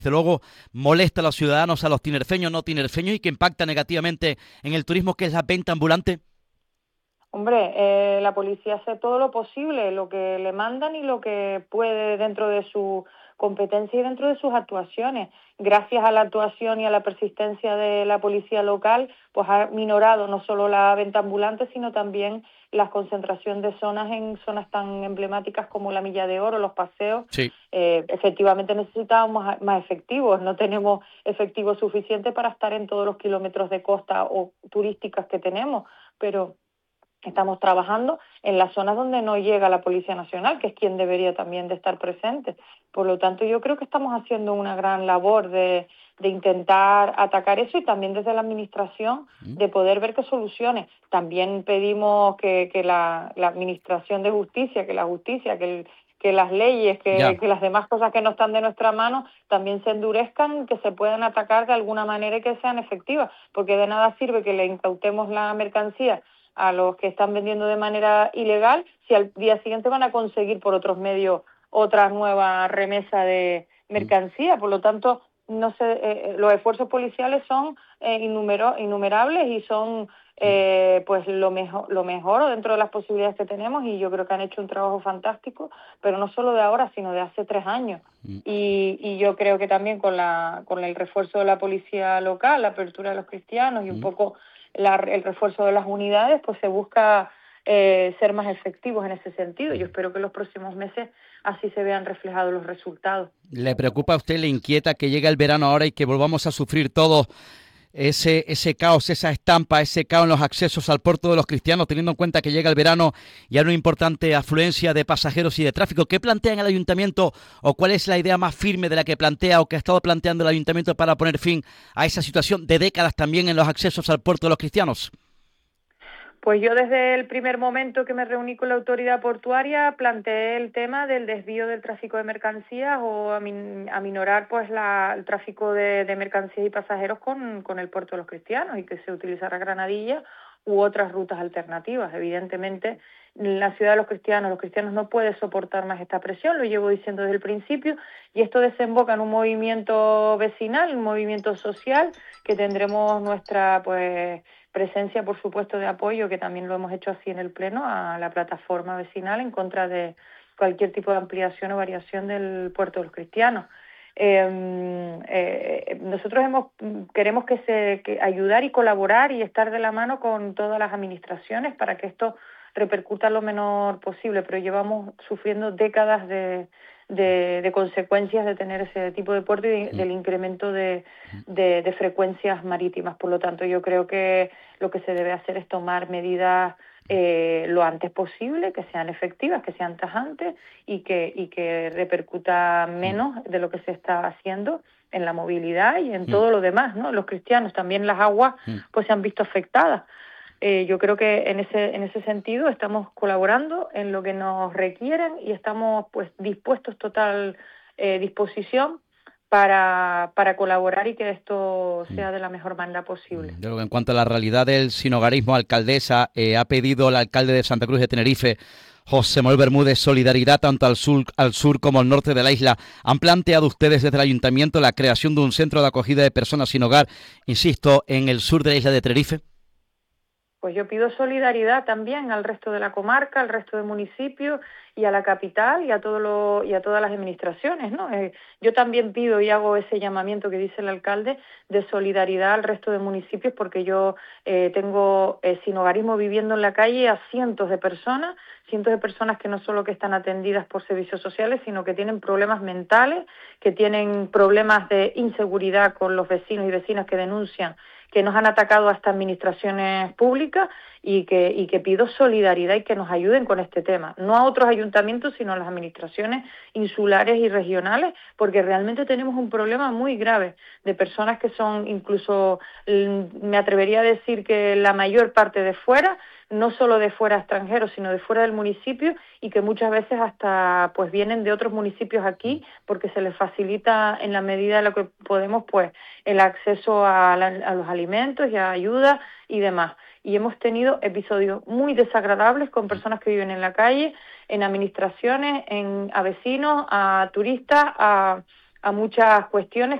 desde luego molesta a los ciudadanos, a los tinerfeños, no tinerfeños y que impacta negativamente en el turismo, que es la venta ambulante? Hombre, la policía hace todo lo posible, lo que le mandan y lo que puede dentro de su competencia y dentro de sus actuaciones. Gracias a la actuación y a la persistencia de la policía local, pues ha minorado no solo la venta ambulante, sino también la concentración de zonas en zonas tan emblemáticas como la Milla de Oro, los paseos. Sí. Efectivamente necesitamos más efectivos, no tenemos efectivos suficientes para estar en todos los kilómetros de costa o turísticas que tenemos, pero estamos trabajando en las zonas donde no llega la Policía Nacional, que es quien debería también de estar presente. Por lo tanto, yo creo que estamos haciendo una gran labor de intentar atacar eso y también desde la Administración de poder ver qué soluciones. También pedimos que la Administración de Justicia, que la justicia, que las leyes, Ya. que las demás cosas que no están de nuestra mano también se endurezcan, que se puedan atacar de alguna manera y que sean efectivas, porque de nada sirve que le incautemos la mercancía a los que están vendiendo de manera ilegal si al día siguiente van a conseguir por otros medios otra nueva remesa de mercancía. Por lo tanto, no sé, los esfuerzos policiales son innumerables y son pues lo mejor dentro de las posibilidades que tenemos, y yo creo que han hecho un trabajo fantástico, pero no solo de ahora, sino de hace 3 años. Y yo creo que también con el refuerzo de la policía local, la apertura de los cristianos y un poco el refuerzo de las unidades, pues se busca ser más efectivos en ese sentido. Yo espero que en los próximos meses así se vean reflejados los resultados. ¿Le preocupa a usted, le inquieta que llegue el verano ahora y que volvamos a sufrir todo ese caos, esa estampa, ese caos en los accesos al puerto de los Cristianos, teniendo en cuenta que llega el verano y hay una importante afluencia de pasajeros y de tráfico? ¿Qué plantea en el ayuntamiento, o cuál es la idea más firme de la que plantea o que ha estado planteando el ayuntamiento para poner fin a esa situación de décadas también en los accesos al puerto de los Cristianos? Pues yo desde el primer momento que me reuní con la autoridad portuaria planteé el tema del desvío del tráfico de mercancías o aminorar pues el tráfico de mercancías y pasajeros con el puerto de los Cristianos, y que se utilizara Granadilla u otras rutas alternativas. Evidentemente, la ciudad de los cristianos no puede soportar más esta presión, lo llevo diciendo desde el principio, y esto desemboca en un movimiento vecinal, un movimiento social, que tendremos nuestra pues presencia, por supuesto, de apoyo, que también lo hemos hecho así en el Pleno, a la plataforma vecinal en contra de cualquier tipo de ampliación o variación del puerto de los Cristianos. Nosotros queremos que ayudar y colaborar y estar de la mano con todas las administraciones para que esto repercuta lo menor posible, pero llevamos sufriendo décadas de consecuencias de tener ese tipo de puerto y del incremento de frecuencias marítimas. Por lo tanto, yo creo que lo que se debe hacer es tomar medidas lo antes posible, que sean efectivas, que sean tajantes y que repercuta menos de lo que se está haciendo en la movilidad y en todo lo demás, ¿no? Los cristianos, también las aguas pues se han visto afectadas. Yo creo que en ese sentido estamos colaborando en lo que nos requieren y estamos pues dispuestos, total disposición para colaborar y que esto sea de la mejor manera posible. De lo que en cuanto a la realidad del sinogarismo, alcaldesa, ha pedido el alcalde de Santa Cruz de Tenerife, José Manuel Bermúdez, solidaridad tanto al sur como al norte de la isla. ¿Han planteado ustedes desde el ayuntamiento la creación de un centro de acogida de personas sin hogar, insisto, en el sur de la isla de Tenerife? Pues yo pido solidaridad también al resto de la comarca, al resto de municipios y a la capital y a todas las administraciones, ¿no? Yo también pido y hago ese llamamiento que dice el alcalde de solidaridad al resto de municipios, porque yo tengo sinhogarismo viviendo en la calle a cientos de personas que no solo que están atendidas por servicios sociales, sino que tienen problemas mentales, que tienen problemas de inseguridad con los vecinos y vecinas que denuncian que nos han atacado hasta administraciones públicas, y que pido solidaridad y que nos ayuden con este tema, no a otros ayuntamientos, sino a las administraciones insulares y regionales, porque realmente tenemos un problema muy grave de personas que son incluso, me atrevería a decir que la mayor parte de fuera, no solo de fuera extranjeros, sino de fuera del municipio, y que muchas veces hasta pues vienen de otros municipios aquí porque se les facilita en la medida de lo que podemos pues el acceso a los alimentos y a ayuda y demás. Y hemos tenido episodios muy desagradables con personas que viven en la calle, en administraciones, a vecinos, a turistas, a muchas cuestiones